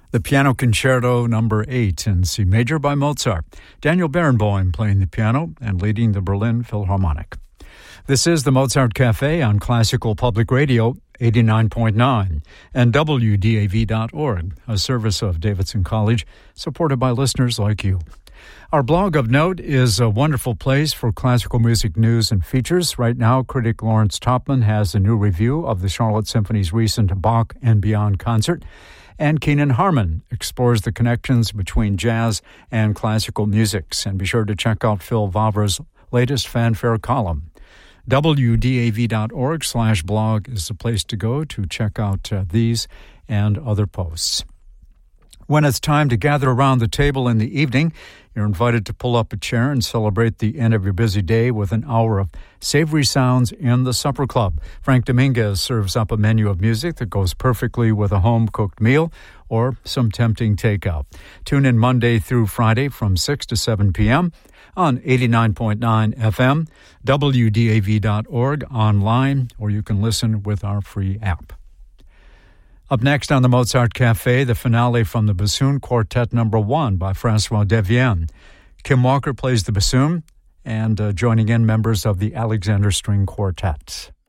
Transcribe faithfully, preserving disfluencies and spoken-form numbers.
The Piano Concerto number eight in C major by Mozart. Daniel Barenboim playing the piano and leading the Berlin Philharmonic. This is the Mozart Cafe on Classical Public Radio eighty-nine point nine and W D A V dot org, a service of Davidson College, supported by listeners like you. Our blog of note is a wonderful place for classical music news and features. Right now, critic Lawrence Topman has a new review of the Charlotte Symphony's recent Bach and Beyond concert, and Keenan Harmon explores the connections between jazz and classical musics. And be sure to check out Phil Vavra's latest fanfare column. W D A V dot org slash blog is the place to go to check out uh, these and other posts. When it's time to gather around the table in the evening, you're invited to pull up a chair and celebrate the end of your busy day with an hour of savory sounds in the Supper Club. Frank Dominguez serves up a menu of music that goes perfectly with a home-cooked meal or some tempting takeout. Tune in Monday through Friday from six to seven p.m. on eighty-nine point nine F M, W D A V dot org online, or you can listen with our free app. Up next on the Mozart Cafe, the finale from the Bassoon Quartet number one by Francois Devienne. Kim Walker plays the bassoon, and uh, joining in members of the Alexander String Quartet.